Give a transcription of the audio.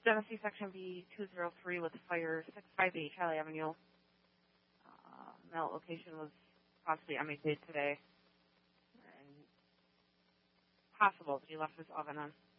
Genesee Section B203 with fire 658 Charlie Avenue. That location was possibly MHA'd today. And possible that he left his oven on.